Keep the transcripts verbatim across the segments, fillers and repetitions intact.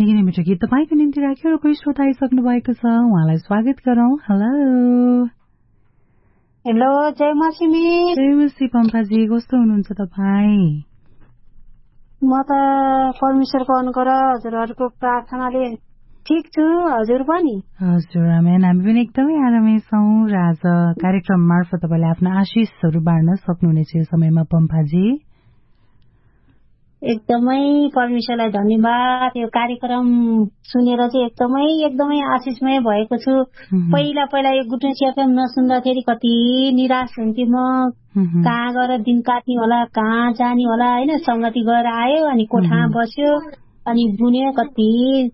निकै नै मिठो गीत तपाईँको निम्ति राख्यो र कोही श्रोता आइसक्नु भएको छ, उहाँलाई स्वागत गरौँ। हेलो हेलो, जय मसिमी। जय मसी पम्फाजी, कस्तो हुनुहुन्छ तपाईँ? म त परमेश्वरको अनुग्रह हजुरहरूको प्रार्थनाले ठिक छु। हजुर पनि? हजुर आमेन, हामी पनि एकदमै आरामै छौँ र आज कार्यक्रम मार्फत तपाईँले आफ्ना आशिषहरू बाँड्न सक्नुहुनेछ यो समयमा पम्फाजी। एकदमै परमेश्वरलाई धन्यवाद। यो कार्यक्रम सुनेर चाहिँ एकदमै एकदमै आशिषमय भएको छु। पहिला पहिला यो गुटन सिएफएम नसुन्दाखेरि कति निराश हुन्थेँ म। कहाँ गएर दिन काट्ने होला, कहाँ जाने होला होइन। संगति गएर आयो अनि कोठामा बस्यो अनि बुन्यो, कति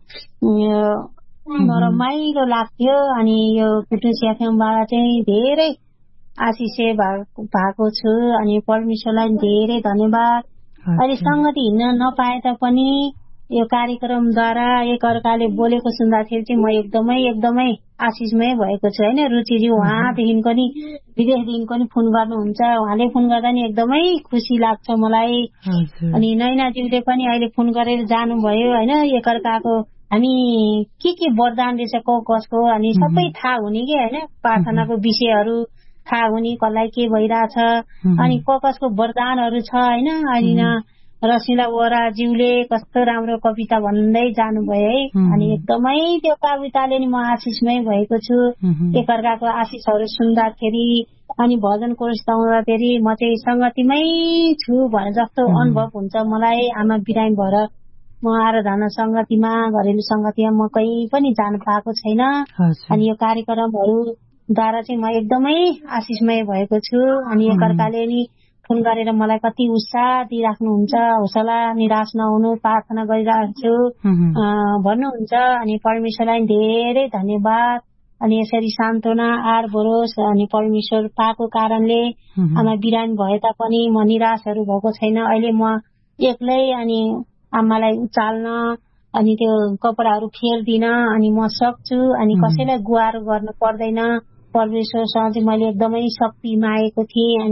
नरमाइलो लाग्थ्यो। अनि यो गुटन सिएफएमबाट चाहिँ धेरै आशिषे भएको छु अनि परमेश्वरलाई धेरै धन्यवाद। अहिले संगति हिँड्न नपाए तापनि यो कार्यक्रमद्वारा एकअर्काले बोलेको सुन्दाखेरि चाहिँ म एकदमै एकदमै आशिषमय भएको छु होइन। रुचिजी उहाँदेखिको नि विदेशदेखिको नि फोन गर्नुहुन्छ, उहाँले फोन गर्दा नि एकदमै खुसी लाग्छ मलाई। अनि नैनाज्यूले पनि अहिले फोन गरेर जानुभयो होइन। एकअर्काको हामी के के वरदान रहेछ को कसको अनि सबै थाहा हुने कि होइन। प्रार्थनाको विषयहरू थाहा हुने, कसलाई के भइरहेछ अनि को कसको वरदानहरू छ होइन। अहिले रसिला वराज्यूले कस्तो राम्रो कविता भन्दै जानुभयो है। अनि एकदमै त्यो कविताले नि म आशिषमय भएको छु। एकअर्काको आशिषहरू सुन्दाखेरि अनि भजन कोरस गाउँदाखेरि म चाहिँ संगतिमै छु भने जस्तो अनुभव हुन्छ मलाई। आमा बिरामी भएर म आराधना संगतिमा, घरेलु संगतिमा म कहीँ पनि जानु पाएको छैन। अनि यो कार्यक्रमहरू द्वारा चाहिँ म एकदमै आशिषमय भएको छु। अनि एकअर्काले नि फोन गरेर मलाई कति उत्साह दिइराख्नुहुन्छ, हौसला निराश नहुनु प्रार्थना गरिरहेको छु भन्नुहुन्छ। अनि परमेश्वरलाई धेरै धन्यवाद। अनि यसरी सान्त्वना आर भरोस अनि परमेश्वर पाएको कारणले आमा बिरामी भए तापनि म निराशहरू भएको छैन। अहिले म एक्लै अनि आमालाई उचाल्न अनि त्यो कपडाहरू फेर्दिन अनि म सक्छु। अनि कसैलाई गुहार गर्नु पर्दैन। परमेश्वरसँग चाहिँ मैले एकदमै शक्ति मागेको थिएँ।